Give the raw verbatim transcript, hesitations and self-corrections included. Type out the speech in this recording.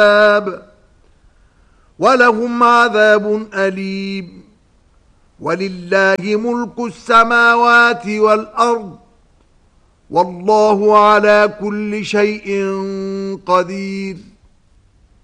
ولهم عذاب أليم. ولله ملك السماوات والأرض والله على كل شيء قدير.